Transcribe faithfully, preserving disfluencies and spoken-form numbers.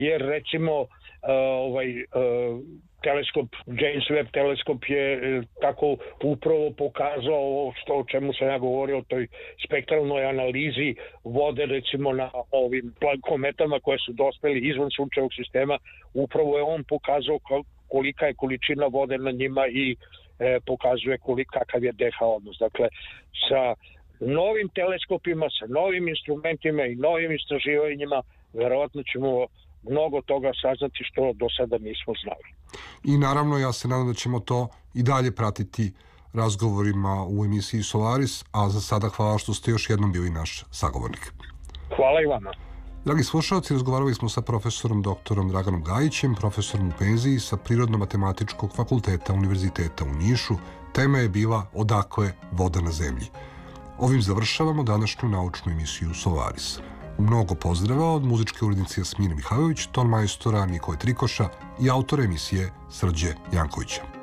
jer recimo ovaj teleskop, James Webb teleskop je tako upravo pokazao ovo što, o čemu sam ja govorio, o toj spektralnoj analizi vode recimo na ovim kometama koje su dospeli izvan sunčevog sistema. Upravo je on pokazao kolika je količina vode na njima i e, pokazuje kolika, kakav je D H odnos. Dakle, sa novim teleskopima, sa novim instrumentima i novim istraživanjima verovatno ćemo mnogo toga saznati što do sada nismo znali. I naravno ja se nadam da ćemo to i dalje pratiti razgovorima u emisiji Solaris, a za sada hvala što ste još jednom bili naš sagovornik. Hvala i vama. Dragi slušalci, razgovarali smo sa profesorom doktorom Draganom Gajićem, profesorom u penziji sa Prirodno-matematičkog fakulteta Univerziteta u Nišu. Tema je bila Odakle voda na zemlji. Ovim završavamo današnju naučnu emisiju Solaris. Mnogo pozdrava od muzičke urednice Jasmine Mihajlović, ton majstora Nikole Trikoša i autora emisije Srđe Jankovića.